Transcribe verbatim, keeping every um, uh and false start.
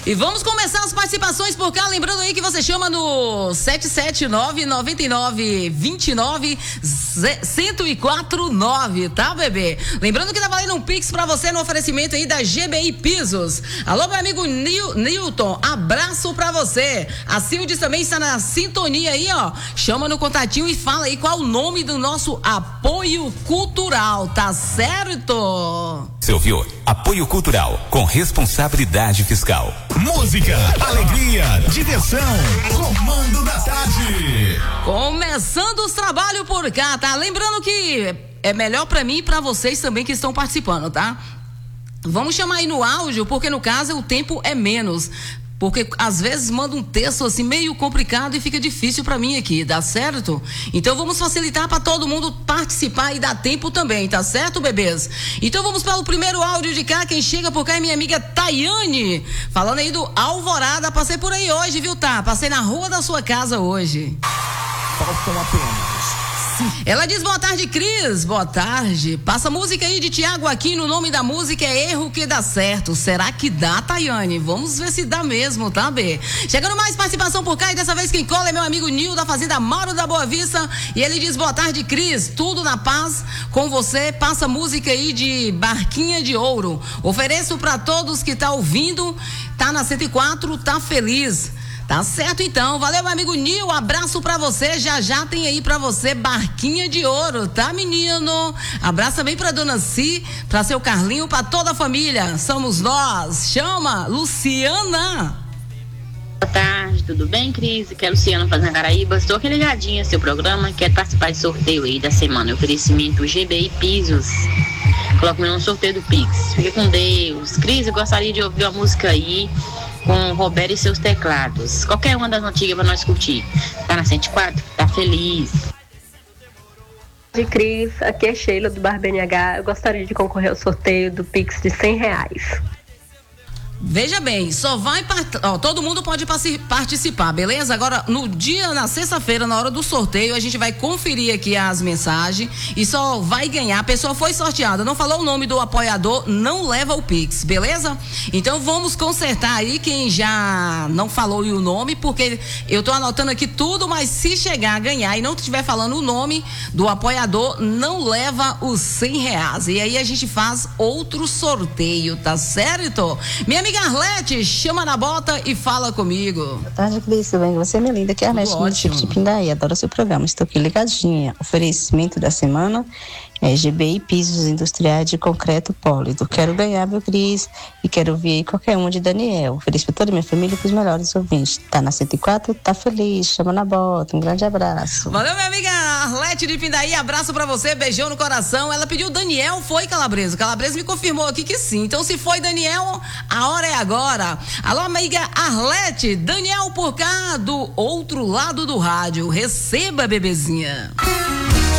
E vamos começar as participações por cá, lembrando aí que você chama no sete sete nove, nove nove dois nove, zero zero quatro nove, tá, bebê? Lembrando que tá valendo um Pix pra você no oferecimento aí da G B I Pisos. Alô, meu amigo Nil, Nilton, abraço pra você. A Sildes também está na sintonia aí, ó. Chama no contatinho e fala aí qual o nome do nosso apoio cultural, tá certo? Você ouviu? Apoio cultural com responsabilidade fiscal. Música, alegria, diversão, comando da tarde. Começando os trabalhos por cá, tá? Lembrando que é melhor pra mim e pra vocês também que estão participando, tá? Vamos chamar aí no áudio, porque no caso o tempo é menos. Porque às vezes manda um texto assim meio complicado e fica difícil pra mim aqui, dá certo? Então vamos facilitar pra todo mundo participar e dar tempo também, tá certo, bebês? Então vamos para o primeiro áudio de cá. Quem chega por cá é minha amiga Tayane, falando aí do Alvorada. Passei por aí hoje, viu, tá? Passei na rua da sua casa hoje. Faltam apenas. Ela diz: boa tarde, Cris. Boa tarde. Passa música aí de Tiago Aquino. O nome da música é Erro Que Dá Certo. Será que dá, Tayane? Vamos ver se dá mesmo, tá, B? Chegando mais participação por cá, e dessa vez quem cola é meu amigo Nil da Fazenda Mauro da Boa Vista. E ele diz: boa tarde, Cris. Tudo na paz com você. Passa música aí de Barquinha de Ouro. Ofereço pra todos que tá ouvindo. Tá na cento e quatro, tá feliz. Tá certo então, valeu meu amigo Nil, abraço pra você, já já tem aí pra você Barquinha de Ouro, tá menino? Abraço também pra dona Si, pra seu Carlinho, pra toda a família, somos nós, chama Luciana. Boa tarde, tudo bem, Cris? Aqui é a Luciana Fazenda Caraíba, estou aqui ligadinha seu programa, quero participar de sorteio aí da semana, oferecimento G B I Pisos. Coloca meu nome no sorteio do Pix, fique com Deus. Cris, eu gostaria de ouvir uma música aí com o Roberto e seus teclados. Qualquer uma das antigas pra nós curtir. Tá na cento e quatro? Tá feliz. De Cris, aqui é Sheila do Bar B N H. Eu gostaria de concorrer ao sorteio do Pix de cem reais. Veja bem, só vai part... Ó, todo mundo pode participar, beleza? Agora, no dia, na sexta-feira, na hora do sorteio, a gente vai conferir aqui as mensagens e só vai ganhar. A pessoa foi sorteada, não falou o nome do apoiador, não leva o Pix, beleza? Então vamos consertar aí quem já não falou o nome, porque eu tô anotando aqui tudo, mas se chegar a ganhar e não estiver falando o nome do apoiador, não leva os cem reais. E aí a gente faz outro sorteio, tá certo? Minha amiga Arlete, chama na bota e fala comigo. Boa tarde, Cris, tudo bem? Você é minha linda, que é a Arlete, município de Pindaí, adoro seu programa, estou aqui ligadinha. Oferecimento da semana é G B I Pisos Industriais de Concreto Pólido. Quero ganhar, meu Cris, e quero ouvir aí qualquer um de Daniel. Ofereço para toda a minha família e para os melhores ouvintes. Tá na cento e quatro, tá feliz, chama na bota, um grande abraço. Valeu, minha amiga Arlete de Pindaí, abraço pra você, beijão no coração. Ela pediu Daniel, foi Calabresa? Calabresa me confirmou aqui que sim, então se foi Daniel, a hora é agora. Alô, amiga Arlete, Daniel por cá, do outro lado do rádio, receba, bebezinha.